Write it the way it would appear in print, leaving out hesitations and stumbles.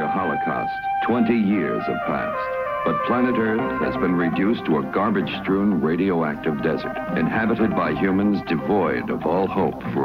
nuclear holocaust, 20 years have passed. But planet Earth has been reduced to a garbage-strewn radioactive desert, inhabited by humans devoid of all hope for